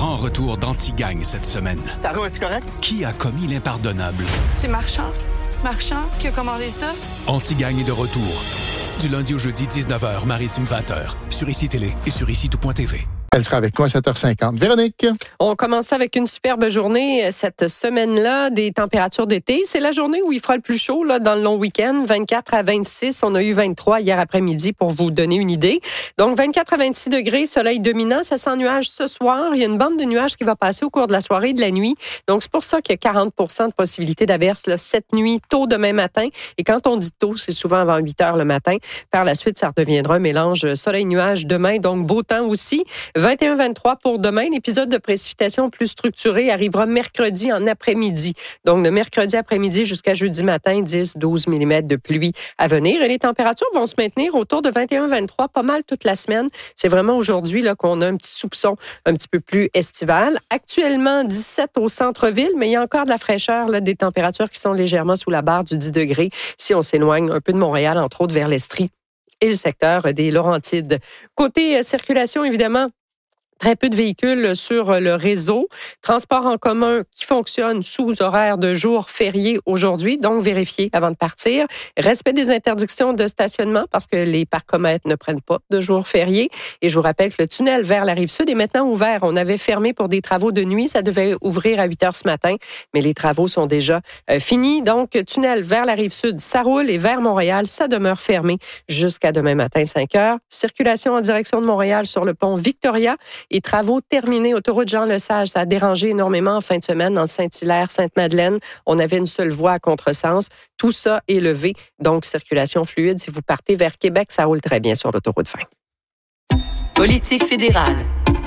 grand retour d'Anti-Gang cette semaine. Taro, es-tu correct? Qui a commis l'impardonnable? C'est Marchand. Marchand qui a commandé ça. Anti-Gang est de retour. Du lundi au jeudi, 19h, Maritime 20h. Sur ICI Télé et sur ICI-tout.tv. Elle sera avec nous à 7h50. Véronique. On commence avec une superbe journée cette semaine-là, des températures d'été. C'est la journée où il fera le plus chaud là, dans le long week-end, 24 à 26. On a eu 23 hier après-midi pour vous donner une idée. Donc 24 à 26 degrés, soleil dominant, ça sent nuage ce soir. Il y a une bande de nuages qui va passer au cours de la soirée et de la nuit. Donc c'est pour ça qu'il y a 40 % de possibilité d'averse là, cette nuit, tôt demain matin. Et quand on dit tôt, c'est souvent avant 8 heures le matin. Par la suite, ça redeviendra un mélange soleil-nuage demain, donc beau temps aussi. 21-23 pour demain. L'épisode de précipitation plus structuré arrivera mercredi en après-midi. Donc, de mercredi après-midi jusqu'à jeudi matin, 10-12 mm de pluie à venir. Et les températures vont se maintenir autour de 21-23 pas mal toute la semaine. C'est vraiment aujourd'hui là, qu'on a un petit soupçon un petit peu plus estival. Actuellement, 17 au centre-ville, mais il y a encore de la fraîcheur, là, des températures qui sont légèrement sous la barre du 10 degrés si on s'éloigne un peu de Montréal, entre autres vers l'Estrie et le secteur des Laurentides. Côté circulation, évidemment, très peu de véhicules sur le réseau. Transport en commun qui fonctionne sous horaire de jour férié aujourd'hui, donc vérifiez avant de partir. Respect des interdictions de stationnement parce que les parcomètres ne prennent pas de jour férié. Et je vous rappelle que le tunnel vers la Rive-Sud est maintenant ouvert. On avait fermé pour des travaux de nuit. Ça devait ouvrir à 8 heures ce matin, mais les travaux sont déjà finis. Donc, tunnel vers la Rive-Sud, ça roule et vers Montréal, ça demeure fermé jusqu'à demain matin, 5 heures. Circulation en direction de Montréal sur le pont Victoria. Et travaux terminés, autoroute Jean-Lesage, ça a dérangé énormément en fin de semaine entre Saint-Hilaire, Sainte-Madeleine. On avait une seule voie à contresens. Tout ça est levé, donc circulation fluide. Si vous partez vers Québec, ça roule très bien sur l'autoroute 20. Politique fédérale.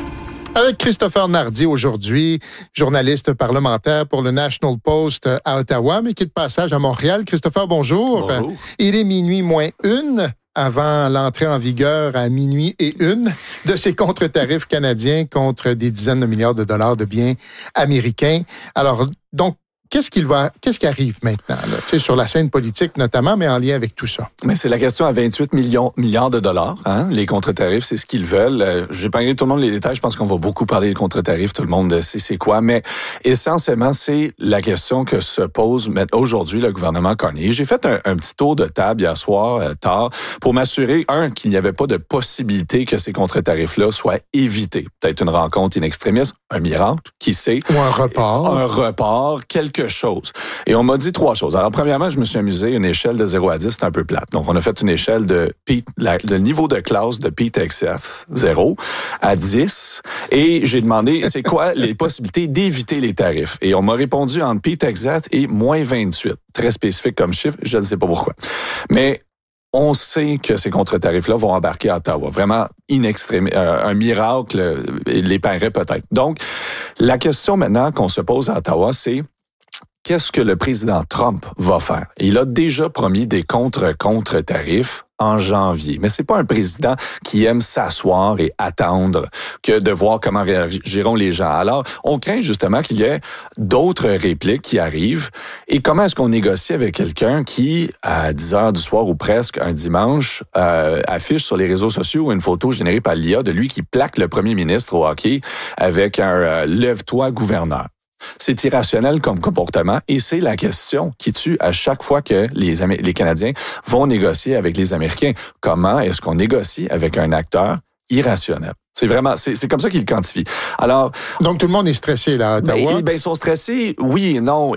Avec Christopher Nardi aujourd'hui, journaliste parlementaire pour le National Post à Ottawa, mais qui est de passage à Montréal. Christopher, bonjour. Bonjour. Il est minuit moins une. Avant l'entrée en vigueur à minuit et une de ces contre-tarifs canadiens contre des dizaines de milliards de dollars de biens américains. Alors, donc, qu'est-ce qui arrive maintenant, là, sur la scène politique notamment, mais en lien avec tout ça? Mais c'est la question à 28 milliards de dollars. Hein? Les contre-tarifs, c'est ce qu'ils veulent. Je vais pas épargner tout le monde les détails. Je pense qu'on va beaucoup parler des contre-tarifs. Tout le monde sait c'est quoi. Mais essentiellement, c'est la question que se pose aujourd'hui le gouvernement Carney. J'ai fait un petit tour de table hier soir, tard, pour m'assurer, qu'il n'y avait pas de possibilité que ces contre-tarifs-là soient évités. Peut-être une rencontre in extremis, un miracle, qui sait. Ou un report. Un report, quelque chose. Et on m'a dit 3 choses. Alors, premièrement, je me suis amusé, une échelle de 0 à 10, c'est un peu plate. Donc, on a fait une échelle de le niveau de classe de PTXF, 0 à 10. Et j'ai demandé, c'est quoi les possibilités d'éviter les tarifs? Et on m'a répondu entre PTXF et moins 28. Très spécifique comme chiffre, je ne sais pas pourquoi. Mais on sait que ces contre-tarifs-là vont embarquer à Ottawa. Vraiment un miracle les paierait peut-être. Donc, la question maintenant qu'on se pose à Ottawa, c'est qu'est-ce que le président Trump va faire? Il a déjà promis des contre-tarifs en janvier. Mais c'est pas un président qui aime s'asseoir et attendre que de voir comment réagiront les gens. Alors, on craint justement qu'il y ait d'autres répliques qui arrivent. Et comment est-ce qu'on négocie avec quelqu'un qui, à 10 heures du soir ou presque un dimanche, affiche sur les réseaux sociaux une photo générée par l'IA de lui qui plaque le premier ministre au hockey avec un « lève-toi, gouverneur ». C'est irrationnel comme comportement et c'est la question qui tue à chaque fois que les Canadiens vont négocier avec les Américains. Comment est-ce qu'on négocie avec un acteur irrationnel? C'est vraiment, c'est comme ça qu'ils le quantifient. Alors. Donc, tout le monde est stressé, là, à Ottawa. Ils sont stressés, oui et non.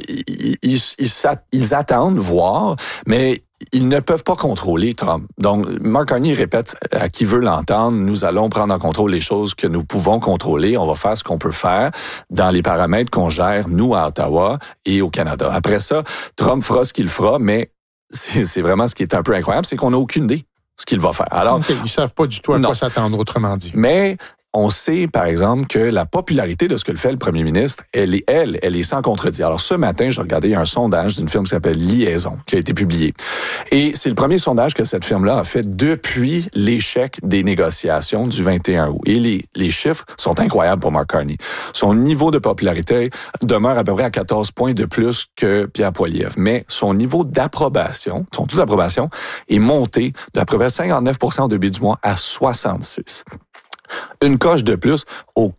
Ils attendent voir, mais ils ne peuvent pas contrôler Trump. Donc, Mark Carney répète à qui veut l'entendre, nous allons prendre en contrôle les choses que nous pouvons contrôler. On va faire ce qu'on peut faire dans les paramètres qu'on gère, nous, à Ottawa et au Canada. Après ça, Trump fera ce qu'il fera, mais c'est vraiment ce qui est un peu incroyable, c'est qu'on n'a aucune idée ce qu'il va faire. Alors, okay, ils savent pas du tout à quoi s'attendre, autrement dit. Mais on sait, par exemple, que la popularité de ce que fait le premier ministre, elle est sans contredit. Alors, ce matin, j'ai regardé un sondage d'une firme qui s'appelle Liaison, qui a été publié. Et c'est le premier sondage que cette firme-là a fait depuis l'échec des négociations du 21 août. Et les chiffres sont incroyables pour Mark Carney. Son niveau de popularité demeure à peu près à 14 points de plus que Pierre Poilievre. Mais son niveau d'approbation, son taux d'approbation, est monté d'à peu près 59% au début du mois à 66%. Une coche de plus au